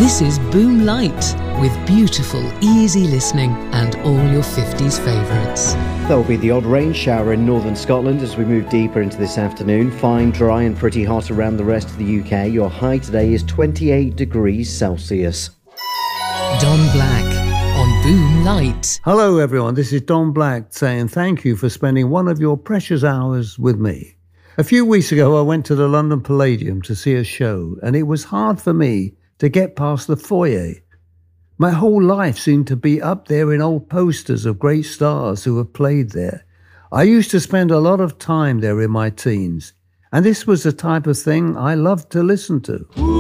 This is Boom Light, with beautiful, easy listening and all your 50s favourites. There will be the odd rain shower in northern Scotland as we move deeper into this afternoon. Fine, dry and pretty hot around the rest of the UK. Your high today is 28 degrees Celsius. Don Black on Boom Light. Hello everyone, this is Don Black saying thank you for spending one of your precious hours with me. A few weeks ago I went to the London Palladium to see a show, and it was hard for me to get past the foyer. My whole life seemed to be up there in old posters of great stars who have played there. I used to spend a lot of time there in my teens, and this was the type of thing I loved to listen to.